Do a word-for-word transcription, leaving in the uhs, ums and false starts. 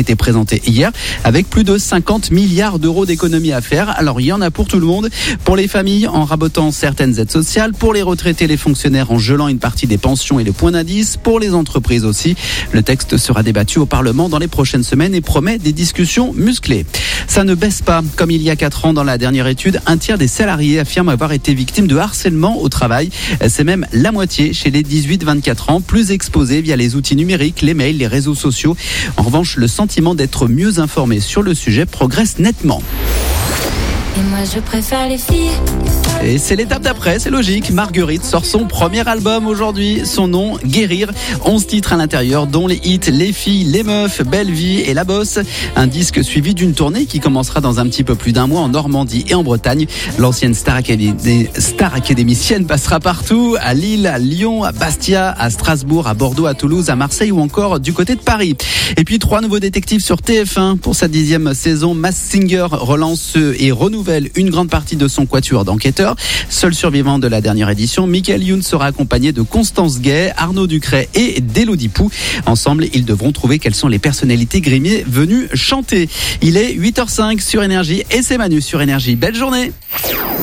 été présenté hier avec plus de cinquante milliards d'euros d'économies à faire. Alors il y en a pour tout le monde, pour les familles en rabotant certaines aides sociales, pour les retraités, les fonctionnaires en gelant une partie des pensions et les points d'indice, pour les entreprises aussi. Le texte sera débattu au Parlement dans les prochaines semaines et promet des discussions musclées. Ça ne baisse pas. Comme il y a quatre ans dans la dernière étude, un tiers des salariés affirment avoir été victimes de harcèlement au travail. C'est même la moitié chez les dix-huit vingt-quatre ans, plus exposés via les outils numériques, les mails, les réseaux sociaux. En revanche, le sentiment d'être mieux informé sur le sujet progresse nettement. Et moi je préfère les filles. Et c'est l'étape d'après, c'est logique. Marguerite sort son premier album aujourd'hui. Son nom, Guérir. onze titres à l'intérieur, dont les hits Les filles, Les meufs, Belle vie et La bosse. Un disque suivi d'une tournée qui commencera dans un petit peu plus d'un mois en Normandie et en Bretagne. L'ancienne star, acadé- star académicienne passera partout. À Lille, à Lyon, à Bastia, à Strasbourg, à Bordeaux, à Toulouse, à Marseille ou encore du côté de Paris. Et puis trois nouveaux détectives sur T F un. Pour sa dixième saison, Masked Singer relance et renouvelle une grande partie de son quatuor d'enquêteurs. Seul survivant de la dernière édition, Michael Youn sera accompagné de Constance Gay, Arnaud Ducret et d'Élodie Pou. Ensemble, ils devront trouver quelles sont les personnalités grimées venues chanter. Il est huit heures cinq sur Énergie et c'est Manu sur Énergie. Belle journée!